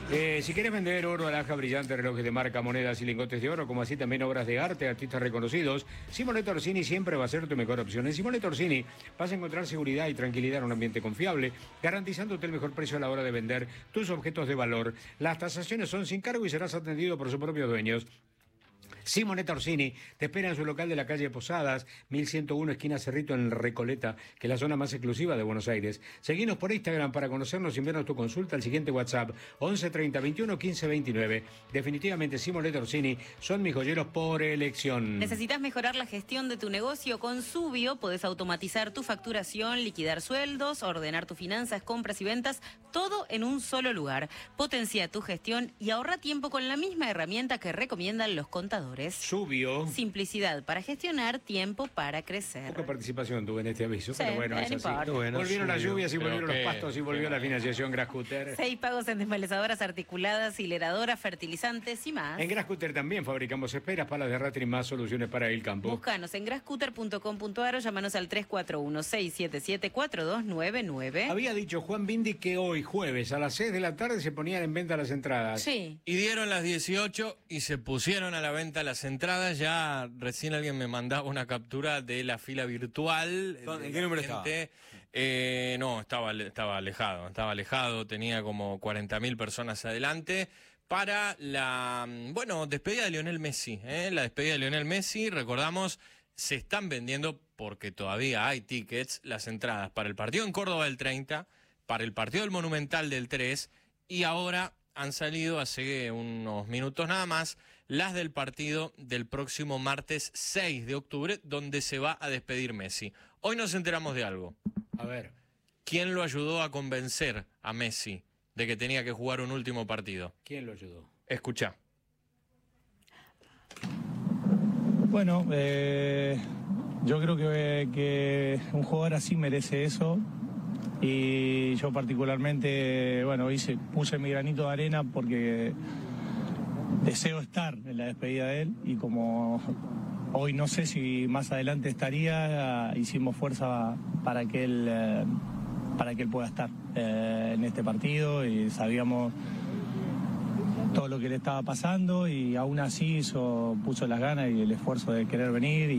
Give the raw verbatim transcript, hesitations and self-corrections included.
Eh, si quieres vender oro, alhaja brillante, relojes de marca, monedas y lingotes de oro, como así también obras de arte, artistas reconocidos, Simonet Orsini siempre va a ser tu mejor opción. En Simonet Orsini vas a encontrar seguridad y tranquilidad en un ambiente confiable, garantizándote el mejor precio a la hora de vender tus objetos de valor. Las tasaciones son sin cargo y serás atendido por sus propios dueños. Simonet Orsini te espera en su local de la calle Posadas, mil ciento uno, esquina Cerrito, en Recoleta, que es la zona más exclusiva de Buenos Aires. Seguinos por Instagram para conocernos y enviarnos tu consulta al siguiente WhatsApp, once treinta veintiuno quince veintinueve. Definitivamente Simonet Orsini son mis joyeros por elección. ¿Necesitas mejorar la gestión de tu negocio? Con Subio podés automatizar tu facturación, liquidar sueldos, ordenar tus finanzas, compras y ventas, todo en un solo lugar. Potencia tu gestión y ahorra tiempo con la misma herramienta que recomiendan los contadores. Subio. Simplicidad para gestionar, tiempo para crecer. Poca participación tuve en este aviso, Sí, pero bueno, no es así. importa. Bueno, volvieron las lluvias y Pero volvieron qué, los pastos y volvió la financiación Grascutter. Seis pagos en desmalezadoras articuladas, hileradoras, fertilizantes y más. En Grascutter también fabricamos esperas, palas de arrastre y más soluciones para el campo. Búscanos en grascutter punto com punto ar o llámanos al tres cuatro uno, seis siete siete, cuatro dos nueve nueve. Había dicho Juan Bindi que hoy, jueves, a las seis de la tarde se ponían en venta las entradas. Sí. Y dieron las dieciocho y se pusieron a la venta las entradas. Ya recién alguien me mandaba una captura de la fila virtual. ¿En qué número estaba? Eh, no, estaba, estaba alejado, estaba alejado, tenía como cuarenta mil personas adelante para la, bueno, despedida de Lionel Messi. ¿eh? La despedida de Lionel Messi, recordamos, se están vendiendo, porque todavía hay tickets, las entradas para el partido en Córdoba del treinta, para el partido del Monumental del tres, y ahora han salido hace unos minutos nada más las del partido del próximo martes seis de octubre, donde se va a despedir Messi. Hoy nos enteramos de algo. A ver. ¿Quién lo ayudó a convencer a Messi de que tenía que jugar un último partido? ¿Quién lo ayudó? Escuchá. Bueno, eh, yo creo que, que un jugador así merece eso. Y yo particularmente, bueno, hice, puse mi granito de arena porque deseo estar en la despedida de él, y como hoy no sé si más adelante estaría, hicimos fuerza para que él, eh, para que él pueda estar eh, en este partido, y sabíamos todo lo que le estaba pasando, y aún así hizo, puso las ganas y el esfuerzo de querer venir. Y